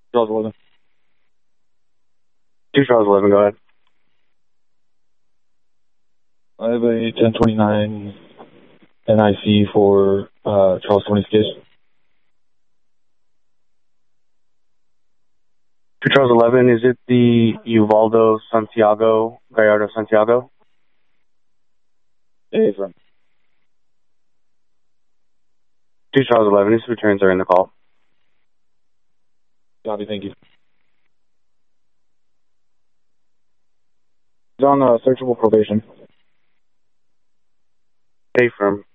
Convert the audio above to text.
Charles 11. 2 Charles 11, go ahead. I have a 1029 NIC for Charles 20's case. 2 Charles 11, is it the Uvaldo Santiago, Gallardo Santiago? Hey, friend. 2 Charles 11, his returns are in the call. Copy, thank you. He's on searchable probation. Hey, firm.